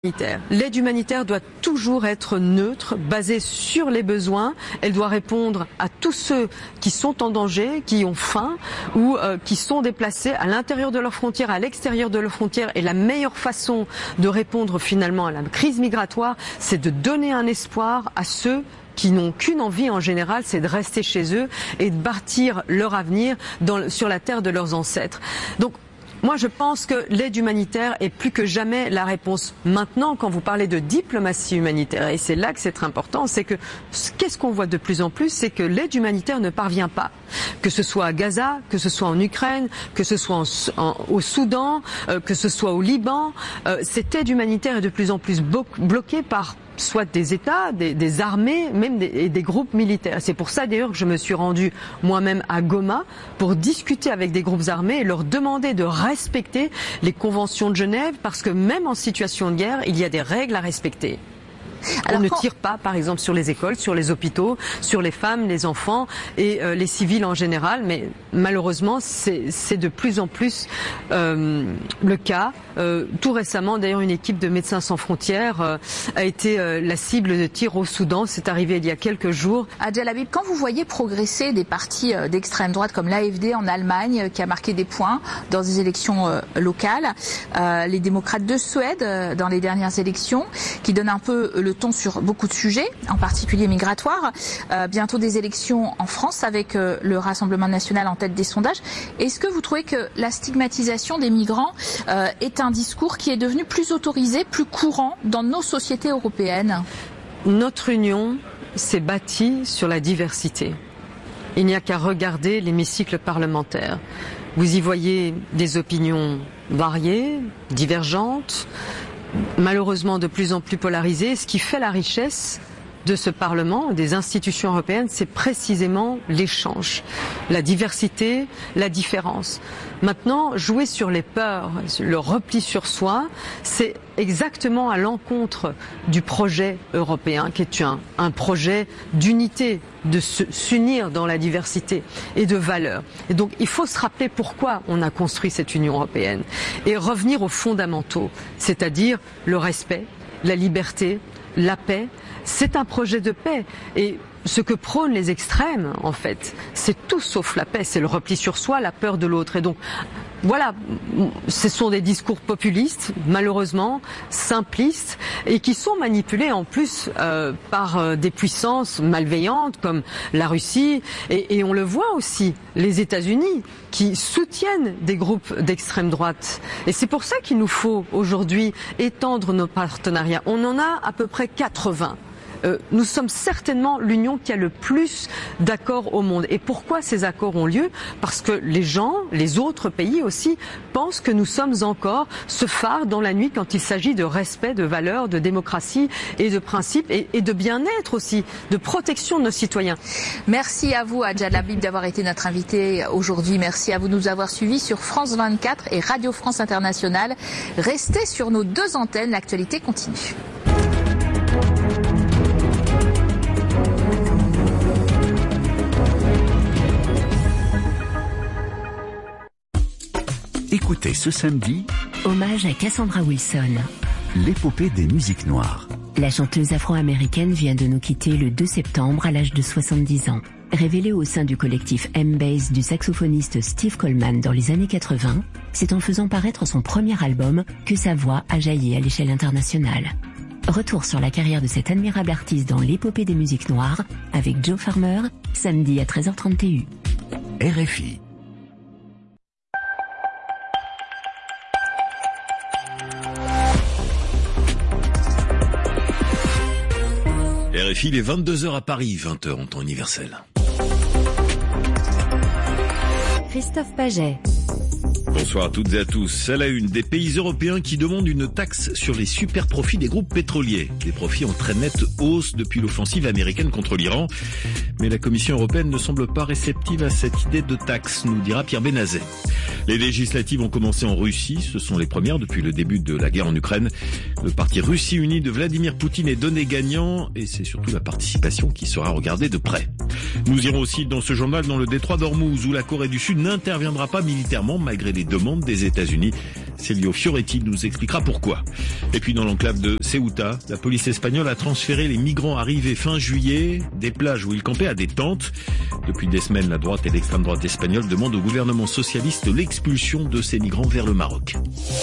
L'aide humanitaire doit toujours être neutre, basée sur les besoins. Elle doit répondre à tous ceux qui sont en danger, qui ont faim ou qui sont déplacés à l'intérieur de leurs frontières, à l'extérieur de leurs frontières. Et la meilleure façon de répondre finalement à la crise migratoire, c'est de donner un espoir à ceux qui n'ont qu'une envie en général, c'est de rester chez eux et de bâtir leur avenir sur la terre de leurs ancêtres. Donc, moi, je pense que l'aide humanitaire est plus que jamais la réponse. Maintenant, quand vous parlez de diplomatie humanitaire, et c'est là que c'est très important, c'est que qu'est-ce qu'on voit de plus en plus, c'est que l'aide humanitaire ne parvient pas. Que ce soit à Gaza, que ce soit en Ukraine, que ce soit au Soudan, que ce soit au Liban, cette aide humanitaire est de plus en plus bloquée par soit des États, des armées, même des groupes militaires. C'est pour ça d'ailleurs que je me suis rendue moi-même à Goma pour discuter avec des groupes armés et leur demander de respecter les conventions de Genève parce que même en situation de guerre, il y a des règles à respecter. On ne tire pas, par exemple, sur les écoles, sur les hôpitaux, sur les femmes, les enfants et les civils en général, mais malheureusement, c'est de plus en plus le cas. Tout récemment, d'ailleurs, une équipe de Médecins sans frontières a été la cible de tirs au Soudan. C'est arrivé il y a quelques jours. Adjel Habib, quand vous voyez progresser des partis d'extrême droite comme l'AfD en Allemagne, qui a marqué des points dans des élections locales, les démocrates de Suède dans les dernières élections, qui donnent un peu le ton sur beaucoup de sujets, en particulier migratoires. Bientôt des élections en France avec le Rassemblement national en tête des sondages. Est-ce que vous trouvez que la stigmatisation des migrants est un discours qui est devenu plus autorisé, plus courant dans nos sociétés européennes? Notre union s'est bâtie sur la diversité. Il n'y a qu'à regarder l'hémicycle parlementaire. Vous y voyez des opinions variées, divergentes, malheureusement de plus en plus polarisé. Ce qui fait la richesse de ce Parlement, des institutions européennes, c'est précisément l'échange, la diversité, la différence. Maintenant, jouer sur les peurs, le repli sur soi, c'est exactement à l'encontre du projet européen, qui est un projet d'unité, de s'unir dans la diversité et de valeurs. Et donc, il faut se rappeler pourquoi on a construit cette Union européenne et revenir aux fondamentaux, c'est-à-dire le respect, la liberté, la paix. C'est un projet de paix et ce que prônent les extrêmes, en fait, c'est tout sauf la paix, c'est le repli sur soi, la peur de l'autre. Et donc, voilà, ce sont des discours populistes, malheureusement, simplistes, et qui sont manipulés en plus par des puissances malveillantes comme la Russie, et on le voit aussi, les États-Unis, qui soutiennent des groupes d'extrême droite. Et c'est pour ça qu'il nous faut aujourd'hui étendre nos partenariats. On en a à peu près 80. Nous sommes certainement l'union qui a le plus d'accords au monde. Et pourquoi ces accords ont lieu? Parce que les gens, les autres pays aussi, pensent que nous sommes encore ce phare dans la nuit quand il s'agit de respect, de valeurs, de démocratie et de principes et de bien-être aussi, de protection de nos citoyens. Merci à vous, Adjel Habib, d'avoir été notre invité aujourd'hui. Merci à vous de nous avoir suivis sur France 24 et Radio France Internationale. Restez sur nos deux antennes, l'actualité continue. Écoutez ce samedi, hommage à Cassandra Wilson, l'épopée des musiques noires. La chanteuse afro-américaine vient de nous quitter le 2 septembre à l'âge de 70 ans. Révélée au sein du collectif M-Bass du saxophoniste Steve Coleman dans les années 80, c'est en faisant paraître son premier album que sa voix a jailli à l'échelle internationale. Retour sur la carrière de cette admirable artiste dans l'épopée des musiques noires avec Joe Farmer, samedi à 13h30 TU. RFI. RFI, il est 22h à Paris, 20h en temps universel. Christophe Paget. Bonsoir à toutes et à tous. À la une, des pays européens qui demandent une taxe sur les super profits des groupes pétroliers. Les profits en très nette hausse depuis l'offensive américaine contre l'Iran. Mais la Commission européenne ne semble pas réceptive à cette idée de taxe, nous dira Pierre Benazet. Les législatives ont commencé en Russie. Ce sont les premières depuis le début de la guerre en Ukraine. Le parti Russie Unie de Vladimir Poutine est donné gagnant et c'est surtout la participation qui sera regardée de près. Nous irons aussi dans ce journal dans le détroit d'Ormuz où la Corée du Sud n'interviendra pas militairement malgré les demandes des États-Unis. Celio Fioretti nous expliquera pourquoi. Et puis dans l'enclave de Ceuta, la police espagnole a transféré les migrants arrivés fin juillet des plages où ils campaient à des tentes. Depuis des semaines, la droite et l'extrême droite espagnole demandent au gouvernement socialiste l'expulsion de ces migrants vers le Maroc.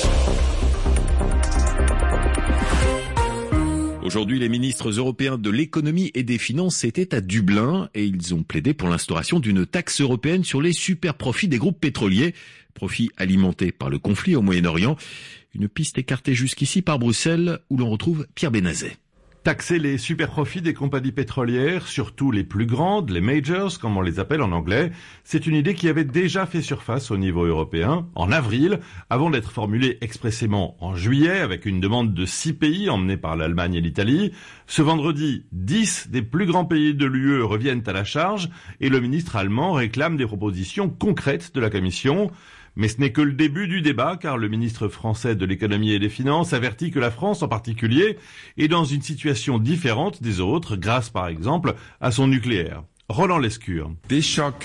Aujourd'hui, les ministres européens de l'économie et des finances étaient à Dublin et ils ont plaidé pour l'instauration d'une taxe européenne sur les superprofits des groupes pétroliers, profits alimentés par le conflit au Moyen-Orient. Une piste écartée jusqu'ici par Bruxelles où l'on retrouve Pierre Benazet. Taxer les superprofits des compagnies pétrolières, surtout les plus grandes, les majors, comme on les appelle en anglais, c'est une idée qui avait déjà fait surface au niveau européen, en avril, avant d'être formulée expressément en juillet, avec une demande de 6 pays emmenés par l'Allemagne et l'Italie. Ce vendredi, 10 des plus grands pays de l'UE reviennent à la charge, et le ministre allemand réclame des propositions concrètes de la Commission. Mais ce n'est que le début du débat, car le ministre français de l'économie et des finances avertit que la France en particulier est dans une situation différente des autres, grâce par exemple à son nucléaire. Roland Lescure. Ce choc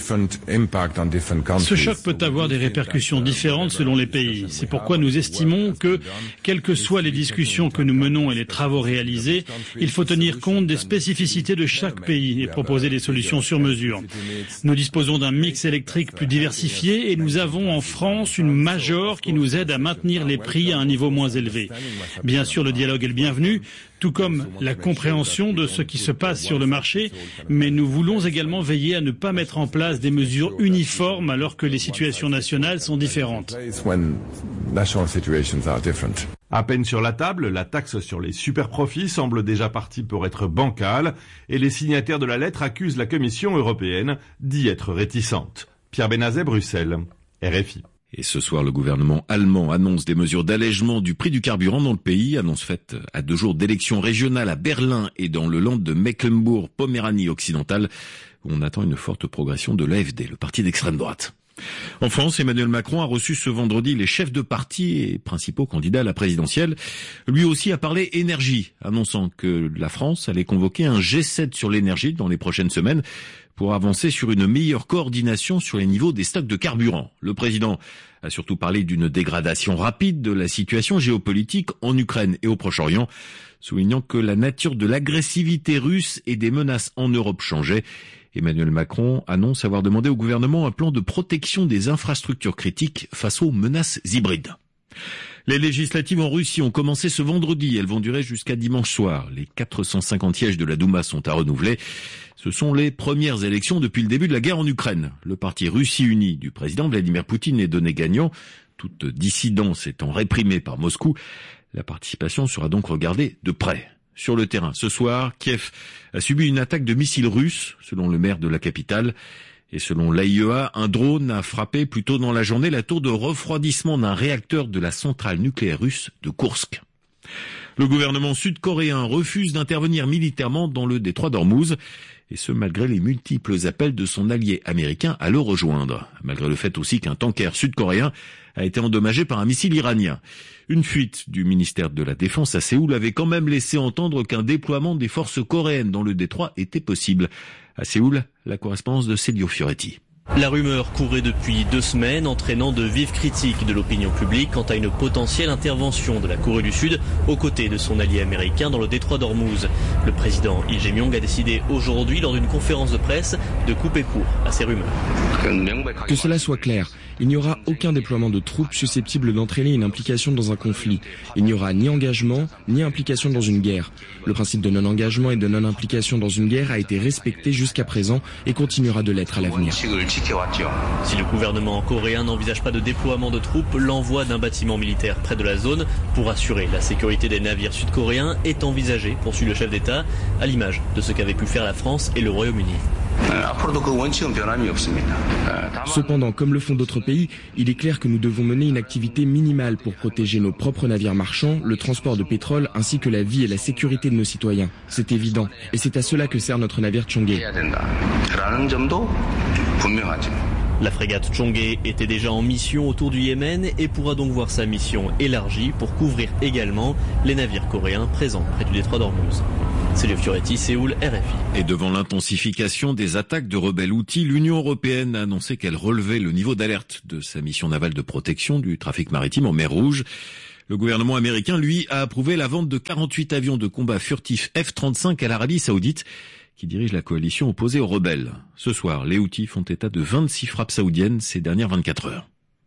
peut avoir des répercussions différentes selon les pays. C'est pourquoi nous estimons que, quelles que soient les discussions que nous menons et les travaux réalisés, il faut tenir compte des spécificités de chaque pays et proposer des solutions sur mesure. Nous disposons d'un mix électrique plus diversifié et nous avons en France une major qui nous aide à maintenir les prix à un niveau moins élevé. Bien sûr, le dialogue est le bienvenu, tout comme la compréhension de ce qui se passe sur le marché, mais nous voulons également veiller à ne pas mettre en place des mesures uniformes alors que les situations nationales sont différentes. À peine sur la table, la taxe sur les superprofits semble déjà partie pour être bancale et les signataires de la lettre accusent la Commission européenne d'y être réticente. Pierre Benazet, Bruxelles, RFI. Et ce soir, le gouvernement allemand annonce des mesures d'allègement du prix du carburant dans le pays, annonce faite à 2 jours d'élections régionales à Berlin et dans le land de Mecklembourg-Poméranie occidentale, où on attend une forte progression de l'AfD, le parti d'extrême droite. En France, Emmanuel Macron a reçu ce vendredi les chefs de parti et principaux candidats à la présidentielle. Lui aussi a parlé énergie, annonçant que la France allait convoquer un G7 sur l'énergie dans les prochaines semaines pour avancer sur une meilleure coordination sur les niveaux des stocks de carburant. Le président a surtout parlé d'une dégradation rapide de la situation géopolitique en Ukraine et au Proche-Orient, soulignant que la nature de l'agressivité russe et des menaces en Europe changeait. Emmanuel Macron annonce avoir demandé au gouvernement un plan de protection des infrastructures critiques face aux menaces hybrides. Les législatives en Russie ont commencé ce vendredi. Elles vont durer jusqu'à dimanche soir. Les 450 sièges de la Douma sont à renouveler. Ce sont les premières élections depuis le début de la guerre en Ukraine. Le parti Russie Unie du président Vladimir Poutine est donné gagnant. Toute dissidence étant réprimée par Moscou, la participation sera donc regardée de près. Sur le terrain, ce soir, Kiev a subi une attaque de missiles russes, selon le maire de la capitale. Et selon l'AIEA, un drone a frappé plus tôt dans la journée la tour de refroidissement d'un réacteur de la centrale nucléaire russe de Koursk. Le gouvernement sud-coréen refuse d'intervenir militairement dans le détroit d'Ormuz, et ce malgré les multiples appels de son allié américain à le rejoindre, malgré le fait aussi qu'un tanker sud-coréen a été endommagé par un missile iranien. Une fuite du ministère de la Défense à Séoul avait quand même laissé entendre qu'un déploiement des forces coréennes dans le détroit était possible. À Séoul, la correspondance de Celio Fioretti. La rumeur courait depuis 2 semaines, entraînant de vives critiques de l'opinion publique quant à une potentielle intervention de la Corée du Sud aux côtés de son allié américain dans le détroit d'Ormuz. Le président Lee Jae-myung a décidé aujourd'hui, lors d'une conférence de presse, de couper court à ces rumeurs. Que cela soit clair, il n'y aura aucun déploiement de troupes susceptible d'entraîner une implication dans un conflit. Il n'y aura ni engagement, ni implication dans une guerre. Le principe de non-engagement et de non-implication dans une guerre a été respecté jusqu'à présent et continuera de l'être à l'avenir. Si le gouvernement coréen n'envisage pas de déploiement de troupes, l'envoi d'un bâtiment militaire près de la zone pour assurer la sécurité des navires sud-coréens est envisagé, poursuit le chef d'État, à l'image de ce qu'avaient pu faire la France et le Royaume-Uni. Cependant, comme le font d'autres pays, il est clair que nous devons mener une activité minimale pour protéger nos propres navires marchands, le transport de pétrole ainsi que la vie et la sécurité de nos citoyens. C'est évident, et c'est à cela que sert notre navire Chonghae. La frégate Chonghae était déjà en mission autour du Yémen et pourra donc voir sa mission élargie pour couvrir également les navires coréens présents près du détroit d'Ormuz. Célio Fioretti, Séoul, RFI. Et devant l'intensification des attaques de rebelles houthis, l'Union européenne a annoncé qu'elle relevait le niveau d'alerte de sa mission navale de protection du trafic maritime en mer Rouge. Le gouvernement américain, lui, a approuvé la vente de 48 avions de combat furtifs F-35 à l'Arabie Saoudite, qui dirige la coalition opposée aux rebelles. Ce soir, les Houthis font état de 26 frappes saoudiennes ces dernières 24 heures.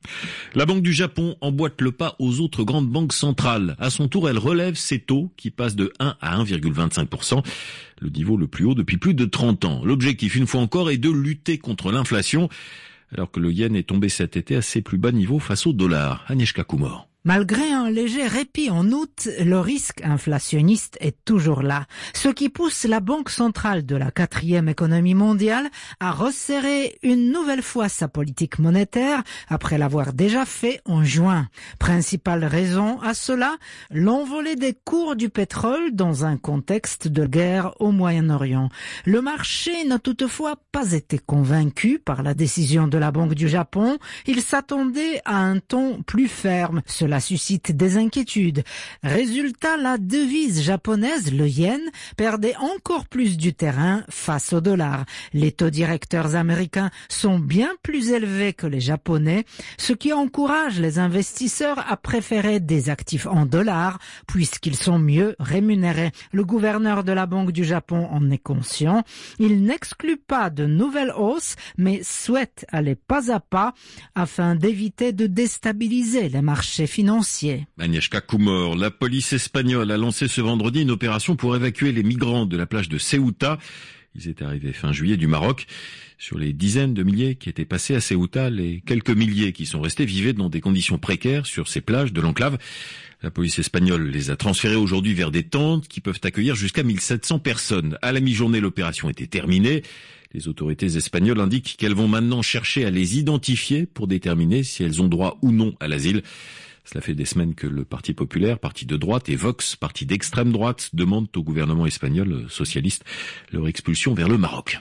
La Banque du Japon emboîte le pas aux autres grandes banques centrales. À son tour, elle relève ses taux qui passent de 1 à 1,25%, le niveau le plus haut depuis plus de 30 ans. L'objectif, une fois encore, est de lutter contre l'inflation, alors que le yen est tombé cet été à ses plus bas niveaux face au dollar. Agnieszka Kumor. Malgré un léger répit en août, le risque inflationniste est toujours là, ce qui pousse la Banque centrale de la 4e économie mondiale à resserrer une nouvelle fois sa politique monétaire après l'avoir déjà fait en juin. Principale raison à cela, l'envolée des cours du pétrole dans un contexte de guerre au Moyen-Orient. Le marché n'a toutefois pas été convaincu par la décision de la Banque du Japon. Il s'attendait à un ton plus ferme. Cela suscite des inquiétudes. Résultat, la devise japonaise, le yen, perdait encore plus du terrain face au dollar. Les taux directeurs américains sont bien plus élevés que les japonais, ce qui encourage les investisseurs à préférer des actifs en dollars puisqu'ils sont mieux rémunérés. Le gouverneur de la Banque du Japon en est conscient. Il n'exclut pas de nouvelles hausses, mais souhaite aller pas à pas afin d'éviter de déstabiliser les marchés financiers. Agnieszka Kumor, la police espagnole a lancé ce vendredi une opération pour évacuer les migrants de la plage de Ceuta. Ils étaient arrivés fin juillet du Maroc. Sur les dizaines de milliers qui étaient passés à Ceuta, les quelques milliers qui sont restés vivaient dans des conditions précaires sur ces plages de l'enclave. La police espagnole les a transférés aujourd'hui vers des tentes qui peuvent accueillir jusqu'à 1700 personnes. À la mi-journée, l'opération était terminée. Les autorités espagnoles indiquent qu'elles vont maintenant chercher à les identifier pour déterminer si elles ont droit ou non à l'asile. Cela fait des semaines que le Parti populaire, parti de droite, et Vox, parti d'extrême droite, demandent au gouvernement espagnol socialiste leur expulsion vers le Maroc.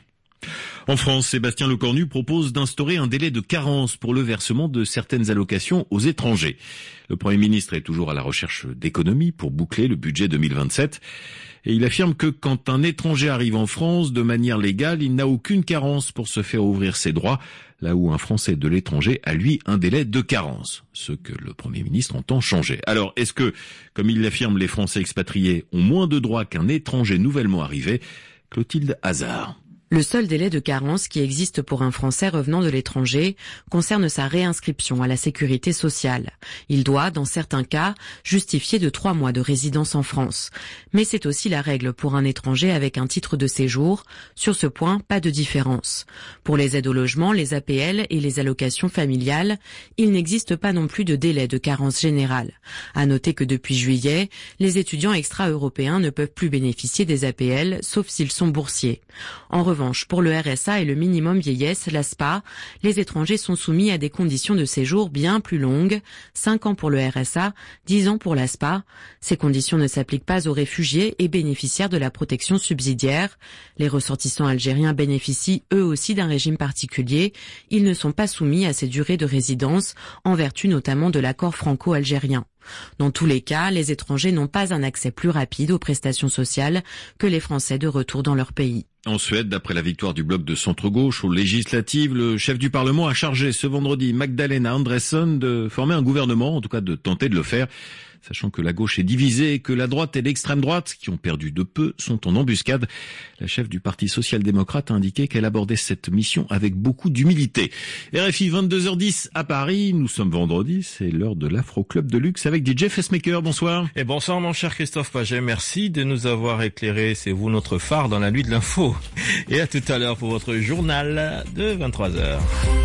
En France, Sébastien Lecornu propose d'instaurer un délai de carence pour le versement de certaines allocations aux étrangers. Le Premier ministre est toujours à la recherche d'économies pour boucler le budget 2027. Et il affirme que quand un étranger arrive en France de manière légale, il n'a aucune carence pour se faire ouvrir ses droits, là où un Français de l'étranger a, lui, un délai de carence, ce que le Premier ministre entend changer. Alors, est-ce que, comme il l'affirme, les Français expatriés ont moins de droits qu'un étranger nouvellement arrivé ? Clotilde Hazard. Le seul délai de carence qui existe pour un Français revenant de l'étranger concerne sa réinscription à la sécurité sociale. Il doit, dans certains cas, justifier de 3 mois de résidence en France. Mais c'est aussi la règle pour un étranger avec un titre de séjour. Sur ce point, pas de différence. Pour les aides au logement, les APL et les allocations familiales, il n'existe pas non plus de délai de carence générale. À noter que depuis juillet, les étudiants extra-européens ne peuvent plus bénéficier des APL, sauf s'ils sont boursiers. En revanche, pour le RSA et le minimum vieillesse, l'ASPA, les étrangers sont soumis à des conditions de séjour bien plus longues, 5 ans pour le RSA, 10 ans pour l'ASPA. Ces conditions ne s'appliquent pas aux réfugiés et bénéficiaires de la protection subsidiaire. Les ressortissants algériens bénéficient eux aussi d'un régime particulier. Ils ne sont pas soumis à ces durées de résidence, en vertu notamment de l'accord franco-algérien. Dans tous les cas, les étrangers n'ont pas un accès plus rapide aux prestations sociales que les Français de retour dans leur pays. En Suède, d'après la victoire du bloc de centre-gauche aux législatives, le chef du Parlement a chargé ce vendredi Magdalena Andersson de former un gouvernement, en tout cas de tenter de le faire, sachant que la gauche est divisée et que la droite et l'extrême droite, qui ont perdu de peu, sont en embuscade. La chef du Parti social-démocrate a indiqué qu'elle abordait cette mission avec beaucoup d'humilité. RFI 22h10 à Paris, nous sommes vendredi, c'est l'heure de l'Afro Club de Luxe avec DJ Fessmaker. Bonsoir. Et bonsoir mon cher Christophe Paget, merci de nous avoir éclairés, c'est vous notre phare dans la nuit de l'info. Et à tout à l'heure pour votre journal de 23h.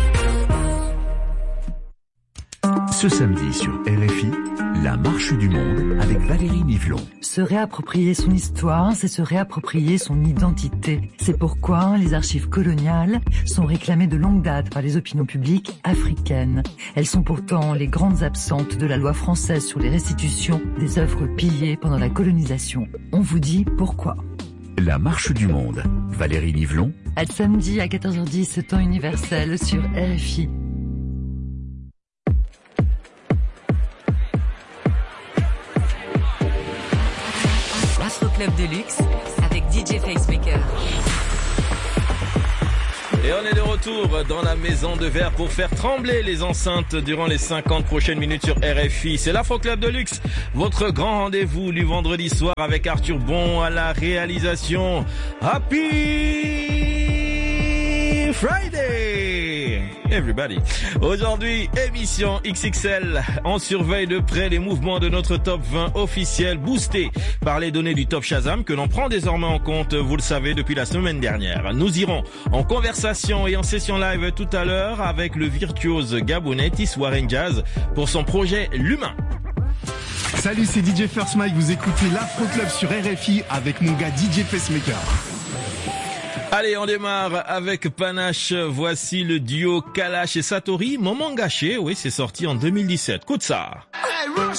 Ce samedi sur RFI, la marche du monde avec Valérie Nivelon. Se réapproprier son histoire, c'est se réapproprier son identité. C'est pourquoi les archives coloniales sont réclamées de longue date par les opinions publiques africaines. Elles sont pourtant les grandes absentes de la loi française sur les restitutions des œuvres pillées pendant la colonisation. On vous dit pourquoi. La marche du monde, Valérie Nivelon. À samedi à 14h10, temps universel sur RFI. L'Afro Club de Luxe avec DJ Facemaker. Et on est de retour dans la maison de verre pour faire trembler les enceintes durant les 50 prochaines minutes sur RFI. C'est l'Afro Club de Luxe, votre grand rendez-vous du vendredi soir avec Arthur Bon à la réalisation. Happy Friday everybody. Aujourd'hui, émission XXL. On surveille de près les mouvements de notre top 20 officiel boosté par les données du Top Shazam que l'on prend désormais en compte, vous le savez, depuis la semaine dernière. Nous irons en conversation et en session live tout à l'heure avec le virtuose gabonais Tis Warren Jazz pour son projet L'Humain. Salut, c'est DJ First Mike, vous écoutez l'Afro Club sur RFI avec mon gars DJ Facemaker. Allez, on démarre avec Panache. Voici le duo Kalash et Satori, Moment gâché. Oui, c'est sorti en 2017. Écoute ça. Hey,